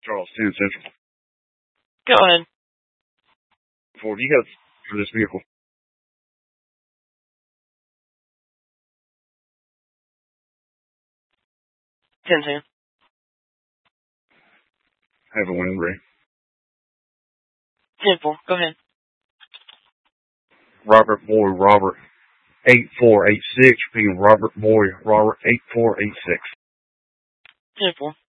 Charles 10 Central. Go ahead. Ford, you got for this vehicle. Ten. Have a win, Ray. 10-4. Go ahead. Robert Moy, Robert 8486, being Robert Moy, Robert 8486. 10-4.